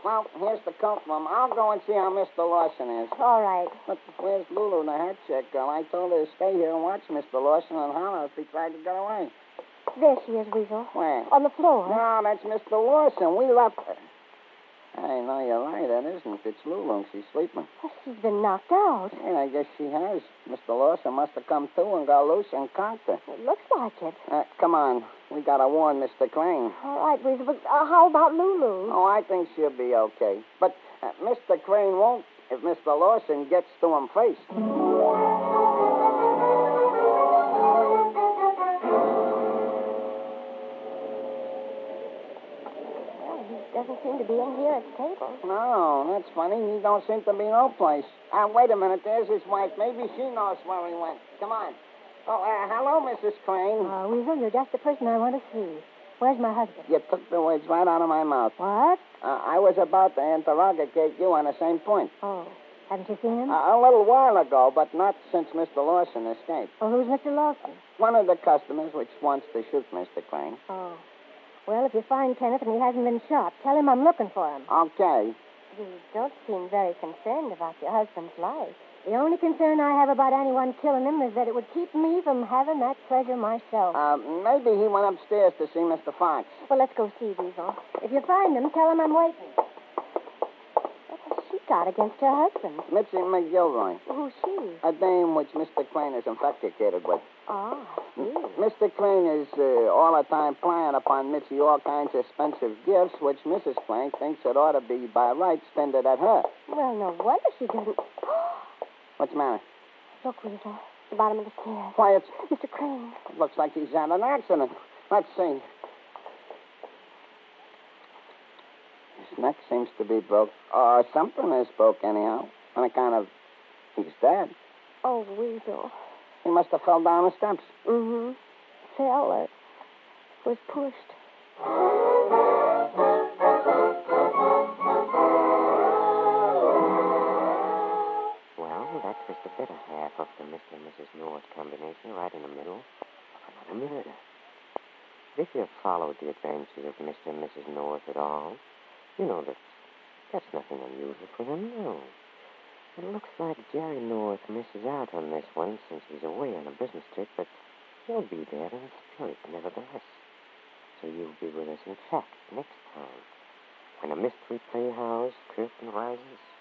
Well, here's the coat room. I'll go and see how Mr. Lawson is. All right. But where's Lulu, the hat check girl? I told her to stay here and watch Mr. Lawson and holler if he tried to get away. There she is, Weasel. Where? On the floor. No, that's Mr. Lawson. We left her. Hey, no, you're right. That isn't. It's Lulu. She's sleeping. Oh, she's been knocked out. Yeah, I guess she has. Mr. Lawson must have come to and got loose and conked her. It looks like it. Come on. We got to warn Mr. Crane. All right, Weasel, but how about Lulu? Oh, I think she'll be okay. But Mr. Crane won't if Mr. Lawson gets to him first. Doesn't seem to be in here at the table. No, that's funny. He don't seem to be no place. Wait a minute. There's his wife. Maybe she knows where he went. Come on. Oh, hello, Mrs. Crane. Weasel, you're just the person I want to see. Where's my husband? You took the words right out of my mouth. What? I was about to interrogate you on the same point. Oh, haven't you seen him? A little while ago, but not since Mr. Lawson escaped. Oh, who's Mr. Lawson? One of the customers which wants to shoot Mr. Crane. Oh. Well, if you find Kenneth and he hasn't been shot, tell him I'm looking for him. Okay. You don't seem very concerned about your husband's life. The only concern I have about anyone killing him is that it would keep me from having that pleasure myself. Maybe he went upstairs to see Mr. Fox. Well, let's go see, Weasel. If you find him, tell him I'm waiting. What has she got against her husband? Mitzi McGilroy. Who's she? A dame which Mr. Crane is infatuated with. Oh, I see. Mr. Crane is all the time playing upon Mitzi all kinds of expensive gifts, which Mrs. Crane thinks it ought to be by right extended at her. Well, no wonder she doesn't. What's the matter? Look, Weasel. The bottom of the stairs. Quiet. Mr. Crane. Looks like he's had an accident. Let's see. His neck seems to be broke. Or something is broke anyhow. On account of he's dead. Oh, Weasel. He must have fell down the steps. Mm-hmm. Fell or was pushed. Well, that was the better half of the Mr. and Mrs. North combination, right in the middle. Another murder. If you've followed the adventures of Mr. and Mrs. North at all, you know that's nothing unusual for them, no. It looks like Jerry North misses out on this one since he's away on a business trip, but he'll be there in spirit nevertheless. So you'll be with us in fact next time when a Mystery Playhouse curtain rises.